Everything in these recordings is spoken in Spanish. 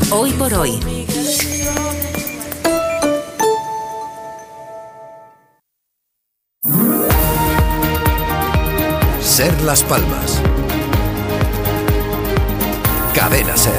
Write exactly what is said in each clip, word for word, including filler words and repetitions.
Hoy por hoy. Ser Las Palmas. Cadena Ser.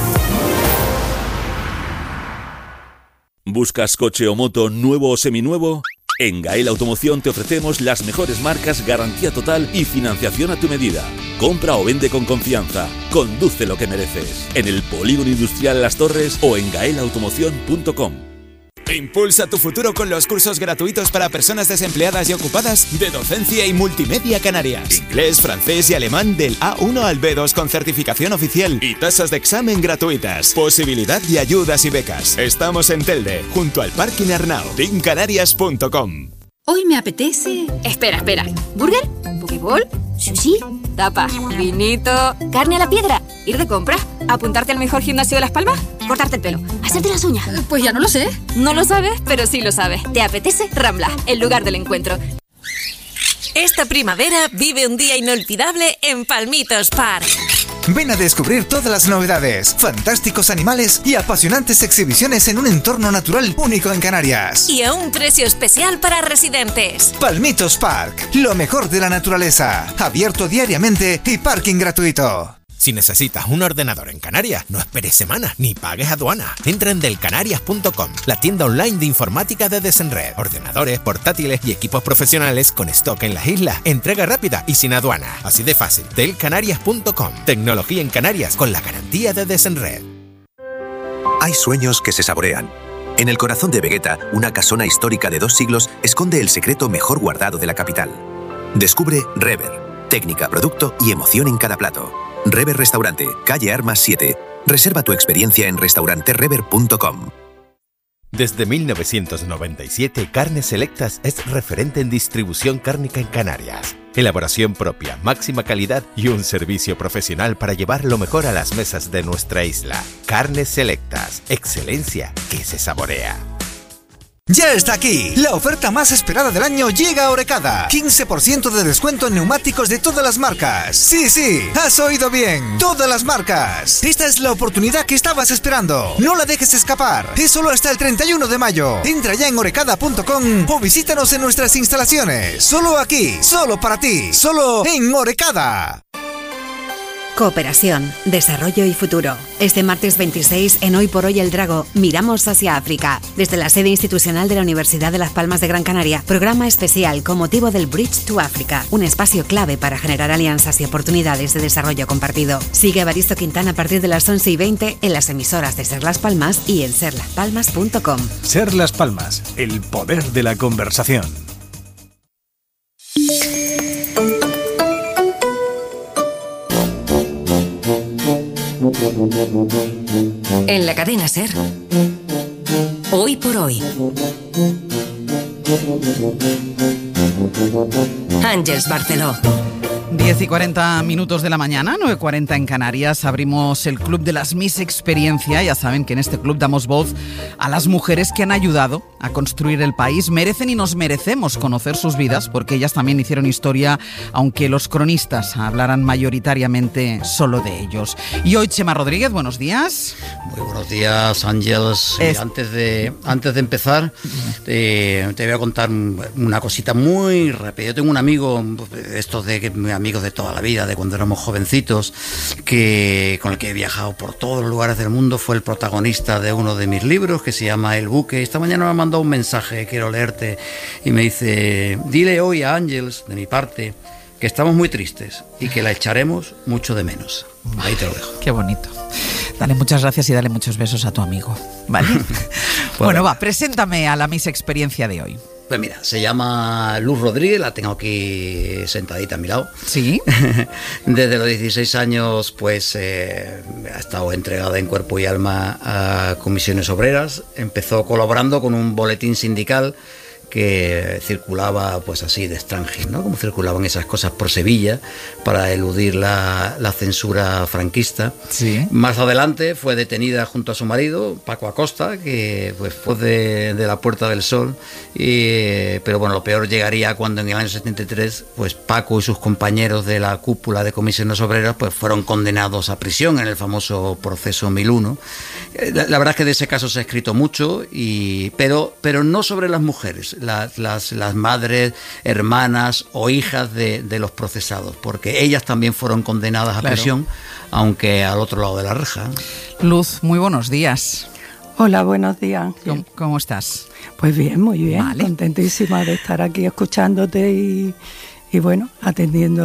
¿Buscas coche o moto nuevo o seminuevo? En Gael Automoción te ofrecemos las mejores marcas, garantía total y financiación a tu medida. Compra o vende con confianza. Conduce lo que mereces. En el Polígono Industrial Las Torres o en gael automoción punto com. Impulsa tu futuro con los cursos gratuitos para personas desempleadas y ocupadas de Docencia y Multimedia Canarias. Inglés, francés y alemán del A uno al B dos con certificación oficial y tasas de examen gratuitas. Posibilidad de ayudas y becas. Estamos en Telde, junto al Parking Arnau. team canarias punto com. Hoy me apetece... Espera, espera. ¿Burger? ¿Pokéball? ¿Sushi? Tapa, vinito, carne a la piedra, ir de compra, apuntarte al mejor gimnasio de Las Palmas, cortarte el pelo, hacerte las uñas. Pues ya no lo sé. No lo sabes, pero sí lo sabes. ¿Te apetece? Rambla, el lugar del encuentro. Esta primavera vive un día inolvidable en Palmitos Park. Ven a descubrir todas las novedades, fantásticos animales y apasionantes exhibiciones en un entorno natural único en Canarias. Y a un precio especial para residentes. Palmitos Park, lo mejor de la naturaleza, abierto diariamente y parking gratuito. Si necesitas un ordenador en Canarias, no esperes semanas ni pagues aduana. Entra en del canarias punto com, la tienda online de informática de Desenred. Ordenadores, portátiles y equipos profesionales con stock en las islas. Entrega rápida y sin aduana. Así de fácil. del canarias punto com. Tecnología en Canarias con la garantía de Desenred. Hay sueños que se saborean. En el corazón de Vegueta, una casona histórica de dos siglos esconde el secreto mejor guardado de la capital. Descubre Rever. Técnica, producto y emoción en cada plato. Rever Restaurante, calle Armas siete. Reserva tu experiencia en restaurante rever punto com. Desde mil novecientos noventa y siete, Carnes Selectas es referente en distribución cárnica en Canarias. Elaboración propia, máxima calidad y un servicio profesional para llevar lo mejor a las mesas de nuestra isla. Carnes Selectas, excelencia que se saborea. Ya está aquí, la oferta más esperada del año llega a Orecada. quince por ciento de descuento en neumáticos de todas las marcas. Sí, sí, has oído bien, todas las marcas. Esta es la oportunidad que estabas esperando. No la dejes escapar, es solo hasta el treinta y uno de mayo. Entra ya en orecada punto com o visítanos en nuestras instalaciones. Solo aquí, solo para ti, solo en Orecada. Cooperación, desarrollo y futuro. Este martes veintiséis, en Hoy por Hoy el Drago, miramos hacia África. Desde la sede institucional de la Universidad de Las Palmas de Gran Canaria, programa especial con motivo del Bridge to Africa, un espacio clave para generar alianzas y oportunidades de desarrollo compartido. Sigue a Evaristo Quintana a partir de las once y veinte en las emisoras de Ser Las Palmas y en ser las palmas punto com. Ser Las Palmas, el poder de la conversación. En la cadena Ser. Hoy por hoy. Ángeles Barceló. diez y cuarenta minutos de la mañana, nueve y cuarenta en Canarias. Abrimos el Club de las Miss Experiencia. Ya saben que en este club damos voz a las mujeres que han ayudado a construir el país. Merecen y nos merecemos conocer sus vidas porque ellas también hicieron historia, aunque los cronistas hablaran mayoritariamente solo de ellos. Y hoy Chema Rodríguez, buenos días. Muy buenos días, Ángeles. Es... Antes de, antes de empezar, eh, te voy a contar una cosita muy rápida. Yo tengo un amigo, estos de que amigos de toda la vida, de cuando éramos jovencitos, que con el que he viajado por todos los lugares del mundo. Fue el protagonista de uno de mis libros que se llama El Buque. Esta mañana me ha mandado un mensaje, quiero leerte, y me dice: dile hoy a Ángeles, de mi parte, que estamos muy tristes y que la echaremos mucho de menos. Ahí te lo dejo. Qué bonito. Dale muchas gracias y dale muchos besos a tu amigo, ¿vale? Pues bueno, va, preséntame a la Miss Experiencia de hoy. Pues mira, se llama Luz Rodríguez, la tengo aquí sentadita a mi lado. Sí. Desde los dieciséis años, pues eh, ha estado entregada en cuerpo y alma a comisiones obreras. Empezó colaborando con un boletín sindical que circulaba pues así de extranjis, ¿no? Como circulaban esas cosas por Sevilla para eludir la, la censura franquista. Sí. Más adelante fue detenida junto a su marido, Paco Acosta, que pues fue de, de la Puerta del Sol, y, pero bueno, lo peor llegaría cuando en el año setenta y tres pues Paco y sus compañeros de la cúpula de comisiones obreras pues fueron condenados a prisión en el famoso proceso mil uno. La, la verdad es que de ese caso se ha escrito mucho, y, pero, pero no sobre las mujeres, las, las, las madres, hermanas o hijas de, de los procesados, porque ellas también fueron condenadas a Claro. prisión, aunque al otro lado de la reja. Luz, muy buenos días. Hola, buenos días. ¿Cómo, cómo estás? Pues bien, muy bien, Vale. contentísima de estar aquí escuchándote y, y bueno, atendiendo